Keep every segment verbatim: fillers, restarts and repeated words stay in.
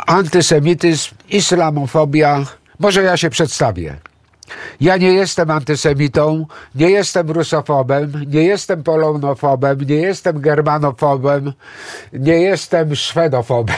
Antysemityzm, islamofobia. Może ja się przedstawię. Ja nie jestem antysemitą, nie jestem rusofobem, nie jestem polonofobem, nie jestem germanofobem, nie jestem szwedofobem.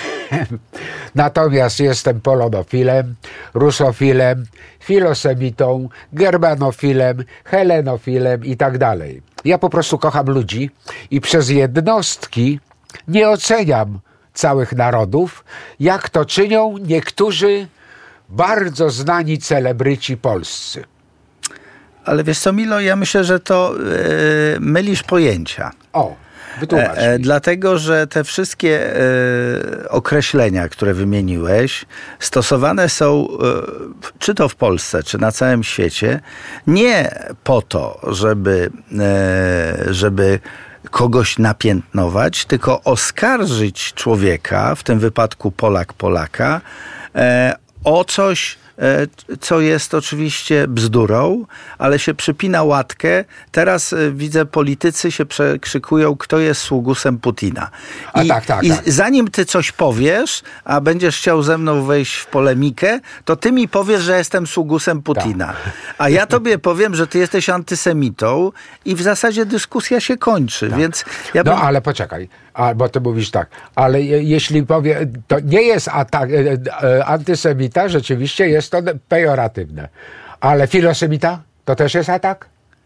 Natomiast jestem polonofilem, rusofilem, filosemitą, germanofilem, helenofilem i tak dalej. Ja po prostu kocham ludzi i przez jednostki nie oceniam całych narodów, jak to czynią niektórzy bardzo znani celebryci polscy. Ale wiesz co, Milo, ja myślę, że to yy, mylisz pojęcia. O, wytłumacz e, e, mi. Dlatego, że te wszystkie e, określenia, które wymieniłeś, stosowane są e, czy to w Polsce, czy na całym świecie, nie po to, żeby, e, żeby kogoś napiętnować, tylko oskarżyć człowieka, w tym wypadku Polak Polaka, e, o coś, co jest oczywiście bzdurą, ale się przypina łatkę. Teraz widzę, politycy się przekrzykują, kto jest sługusem Putina. I, a tak, tak, i tak. zanim ty coś powiesz, a będziesz chciał ze mną wejść w polemikę, to ty mi powiesz, że jestem sługusem Putina. Tak. A ja tobie powiem, że ty jesteś antysemitą i w zasadzie dyskusja się kończy. Tak. Więc ja bym... No ale poczekaj, a, bo ty mówisz tak, ale je, jeśli powie, to nie jest atak, e, e, antysemita, rzeczywiście jest to pejoratywne. Ale filosemita to też jest atak?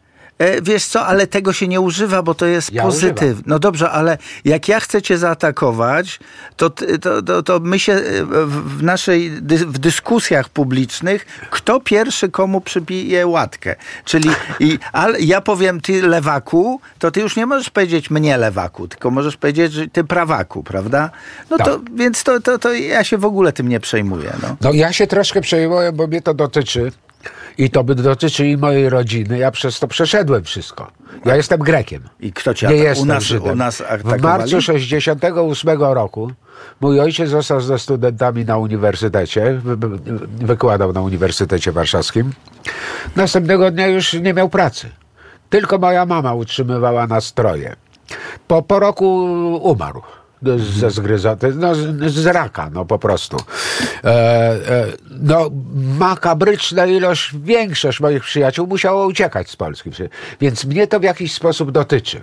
E, wiesz co, ale tego się nie używa, bo to jest ja pozytyw. No dobrze, ale jak ja chcę cię zaatakować, to, to, to, to my się w naszej w dyskusjach publicznych, kto pierwszy komu przybije łatkę. Czyli i, ale ja powiem ty lewaku, to ty już nie możesz powiedzieć mnie lewaku, tylko możesz powiedzieć, że ty prawaku, prawda? No tak. to więc to, to, to ja się w ogóle tym nie przejmuję. No, no ja się troszkę przejmuję, bo mnie to dotyczy. I to by dotyczy i mojej rodziny. Ja przez to przeszedłem wszystko. Ja jestem Grekiem. I kto cię nie atak- jestem u nas, Żydem. U nas w marcu sześćdziesiątego ósmego roku mój ojciec został ze studentami na uniwersytecie. Wykładał na Uniwersytecie Warszawskim. Następnego dnia już nie miał pracy. Tylko moja mama utrzymywała nastroje. Po, po roku umarł. Ze zgryzoty, no z, z raka, no po prostu. E, e, no makabryczna ilość, większość moich przyjaciół musiało uciekać z Polski. Więc mnie to w jakiś sposób dotyczy.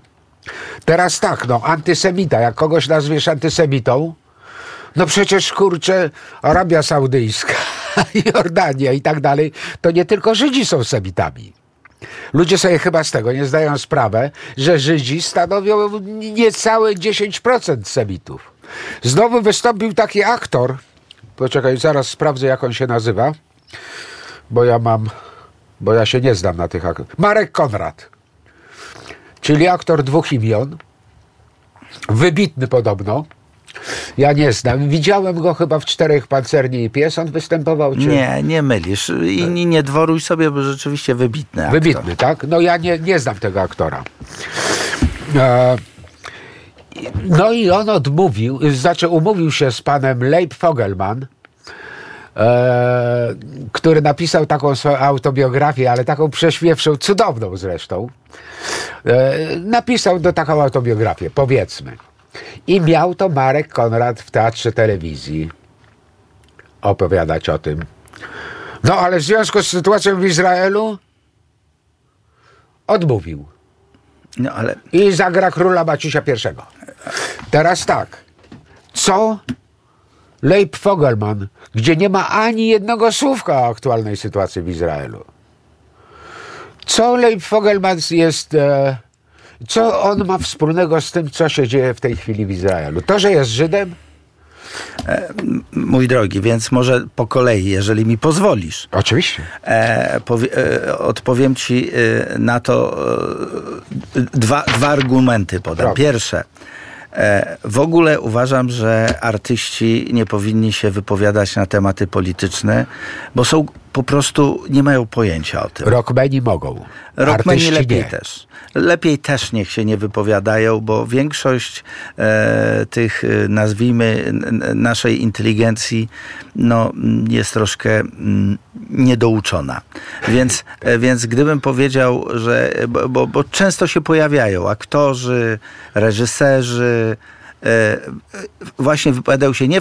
Teraz tak, no antysemita, jak kogoś nazwiesz antysemitą, no przecież kurczę, Arabia Saudyjska, Jordania i tak dalej, to nie tylko Żydzi są semitami. Ludzie sobie chyba z tego nie zdają sprawę, że Żydzi stanowią niecałe dziesięć procent semitów. Znowu wystąpił taki aktor, poczekaj, zaraz sprawdzę, jak on się nazywa, bo ja mam, bo ja się nie znam na tych aktorach. Marek Konrad, czyli aktor dwóch imion, wybitny podobno. Ja nie znam. Widziałem go chyba w Czterech Pancerni i Pies. On występował? Czy... Nie, nie mylisz. I nie, nie dworuj sobie, bo rzeczywiście wybitny aktor. Wybitny, tak? No ja nie, nie znam tego aktora. E, no i on odmówił, znaczy umówił się z panem Leib Fogelman, e, który napisał taką swoją autobiografię, ale taką prześmiewczą, cudowną zresztą. E, napisał do taką autobiografię, powiedzmy. I miał to Marek Konrad w Teatrze Telewizji opowiadać o tym. No ale w związku z sytuacją w Izraelu odmówił. No, ale... I zagra Króla Maciusia pierwszego. Teraz tak. Co Leib Fogelman, gdzie nie ma ani jednego słówka o aktualnej sytuacji w Izraelu. Co Leib Fogelman jest... E, Co on ma wspólnego z tym, co się dzieje w tej chwili w Izraelu? To, że jest Żydem? E, mój drogi, więc może po kolei, jeżeli mi pozwolisz. Oczywiście. E, powie, e, odpowiem ci e, na to e, dwa, dwa argumenty podam. Prawda. Pierwsze. E, w ogóle uważam, że artyści nie powinni się wypowiadać na tematy polityczne, bo są po prostu, nie mają pojęcia o tym. Rockmeni mogą. Rockmeni lepiej nie. też. Lepiej też niech się nie wypowiadają, bo większość e, tych, nazwijmy, n- naszej inteligencji no, jest troszkę m, niedouczona. Więc, e, więc gdybym powiedział, że... Bo, bo, bo często się pojawiają aktorzy, reżyserzy, e, właśnie wypowiadają się nie